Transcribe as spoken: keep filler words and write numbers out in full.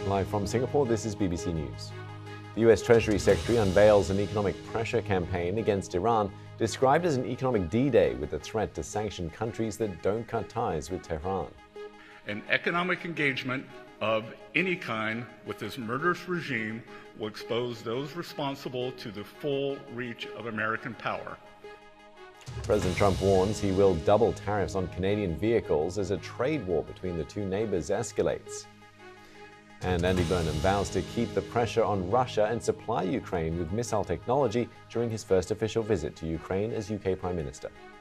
Live from Singapore, this is B B C News. The U S Treasury Secretary unveils an economic pressure campaign against Iran, described as an economic D-Day with a threat to sanction countries that don't cut ties with Tehran. An economic engagement of any kind with this murderous regime will expose those responsible to the full reach of American power. President Trump warns he will double tariffs on Canadian vehicles as a trade war between the two neighbors escalates. And Andy Burnham vows to keep the pressure on Russia and supply Ukraine with missile technology during his first official visit to Ukraine as U K Prime Minister.